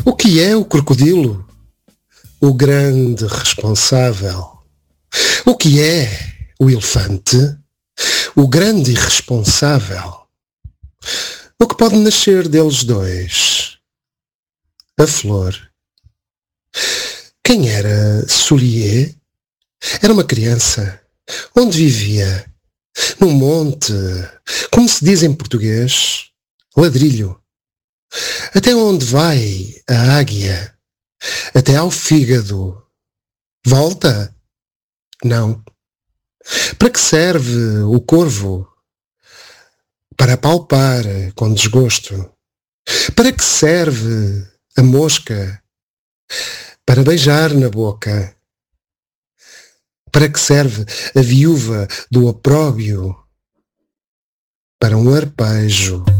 O que é o crocodilo? O grande responsável. O que é o elefante? O grande irresponsável. O que pode nascer deles dois? A flor. Quem era Soulier? Era uma criança. Onde vivia? Num monte. Como se diz em português? Ladrilho. Até onde vai a águia? Até ao fígado. Volta? Não. Para que serve o corvo? Para apalpar com desgosto. Para que serve a mosca? Para beijar na boca. Para que serve a viúva do opróbio? Para um arpejo.